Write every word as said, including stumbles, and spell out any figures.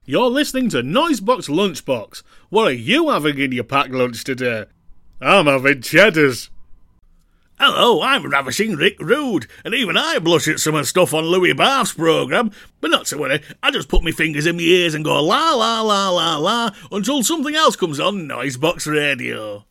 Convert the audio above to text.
You're listening to Noisebox Lunchbox. What are you having in your packed lunch today? I'm having cheddars. Hello, I'm Ravishing Rick Rude, and even I blush at some of the stuff on Louis Barth's programme. But not to worry, I just put my fingers in my ears and go la la la la la until something else comes on Noisebox Radio.